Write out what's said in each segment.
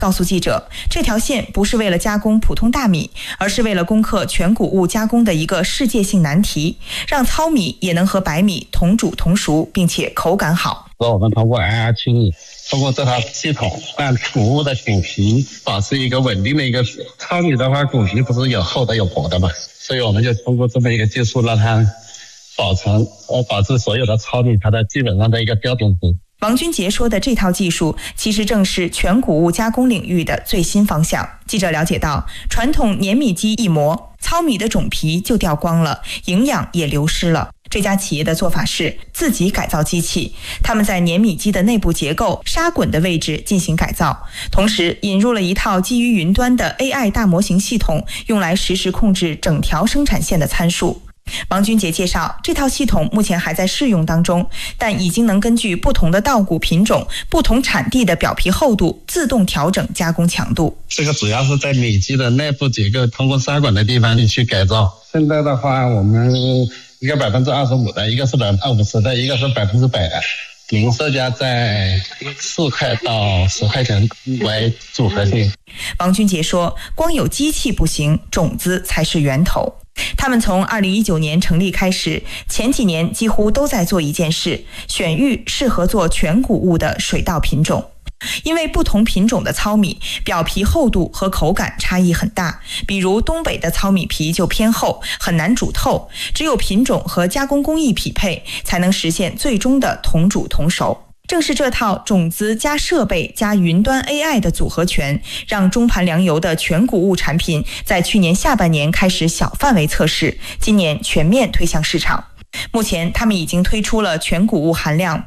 告诉记者，这条线不是为了加工普通大米，而是为了攻克全谷物加工的一个世界性难题，让糙米也能和白米同煮同熟，并且口感好。 我们通过 AI 清理，通过这套系统让谷物的饼皮保持一个稳定的一个皮。糙米的话，谷皮不是有厚的有薄的嘛，所以我们就通过这么一个技术让它保持所有的糙米它的基本上的一个标准值。 王军杰说的这套技术其实正是全谷物加工领域的最新方向。记者了解到，传统碾米机一磨，糙米的种皮就掉光了，营养也流失了。这家企业的做法是自己改造机器，他们在碾米机的内部结构、沙滚的位置进行改造，同时引入了一套基于云端的 AI 大模型系统，用来实时控制整条生产线的参数。王军杰介绍，这套系统目前还在试用当中，但已经能根据不同的稻谷品种、不同产地的表皮厚度自动调整加工强度。 这个主要是在米机的内部结构，通过沙管的地方去改造。现在的话，我们一个25%的，一个是50%的，一个是100%的，零售价在4块到10块钱为组合性。 王军杰说，光有机器不行，种子才是源头。他们从2019年成立开始，前几年几乎都在做一件事，选育适合做全谷物的水稻品种。因为不同品种的糙米表皮厚度和口感差异很大，比如东北的糙米皮就偏厚，很难煮透，只有品种和加工工艺匹配，才能实现最终的同煮同熟。正是这套种子加设备加云端 AI 的组合拳，让中盘粮油的全谷物产品在去年下半年开始小范围测试，今年全面推向市场。目前他们已经推出了全谷物含量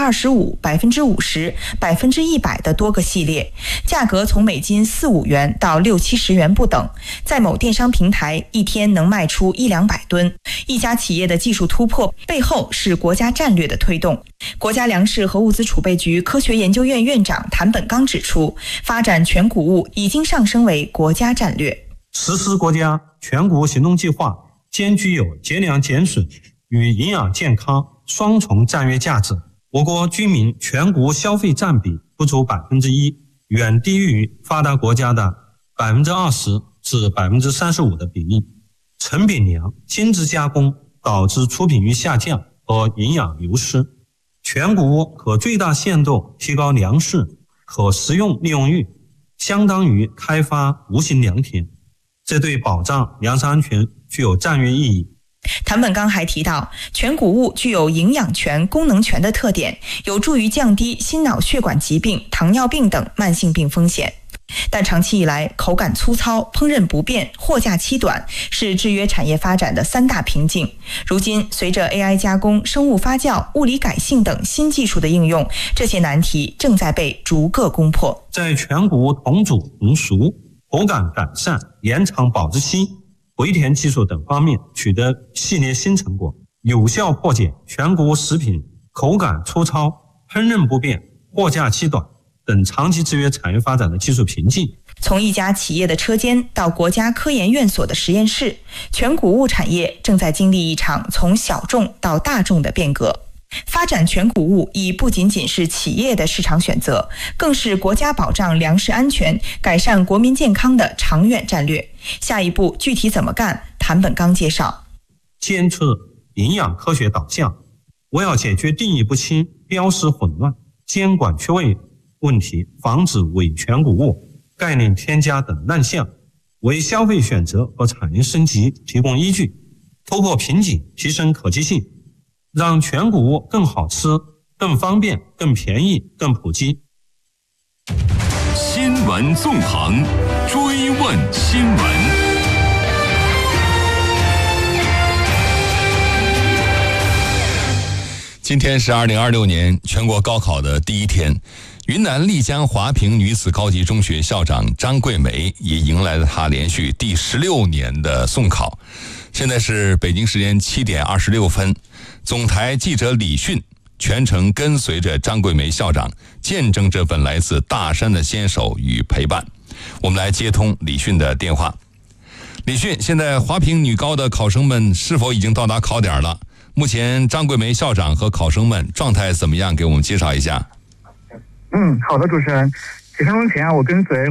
25%、50%、100%的多个系列，价格从每斤4-5元到60-70元不等，在某电商平台一天能卖出100-200吨。一家企业的技术突破背后是国家战略的推动。国家粮食和物资储备局科学研究院院长谭本刚指出，发展全谷物已经上升为国家战略。 实施国家全谷物行动计划，兼具有节粮减损与营养健康双重战略价值。我国居民全谷物消费占比不足1%，远低于发达国家的20%至35%的比例。成品粮精致加工导致出品率下降和营养流失。全谷物可最大限度提高粮食可食用利用率，相当于开发无形良田，这对保障粮食安全具有战略意义。 谭本刚还提到，全谷物具有营养全、功能全的特点，有助于降低心脑血管疾病、糖尿病等慢性病风险。但长期以来，口感粗糙、烹饪不便、货架期短是制约产业发展的3大瓶颈。如今，随着 AI 加工、生物发酵、物理改性等新技术的应用，这些难题正在被逐个攻破。 在全谷物同煮同熟、口感改善、延长保质期、回填技术等方面取得系列新成果，有效破解全谷物食品口感粗糙、烹饪不便、货架期短等长期制约产业发展的技术瓶颈。 从一家企业的车间到国家科研院所的实验室，全谷物产业正在经历一场从小众到大众的变革。发展全谷物已不仅仅是企业的市场选择，更是国家保障粮食安全、改善国民健康的长远战略。下一步具体怎么干？谭本刚介绍， 坚持营养科学导向，我要解决定义不清、标识混乱、监管缺位问题，防止伪全谷物、概念添加等乱象，为消费选择和产业升级提供依据，突破瓶颈，提升可及性，让全谷物更好吃、更方便、更便宜、更普及。 新闻纵横，追问新闻。今天是2026年全国高考的第一天，云南丽江华坪女子高级中学校长张桂梅也迎来了她连续第16年的送考。现在是北京时间7点26分，总台记者李迅全程跟随着张桂梅校长，见证这份来自大山的牵手与陪伴。我们来接通李迅的电话。李迅，现在华坪女高的考生们是否已经到达考点了？目前张桂梅校长和考生们状态怎么样？给我们介绍一下。 好的，主持人。几分钟前我跟随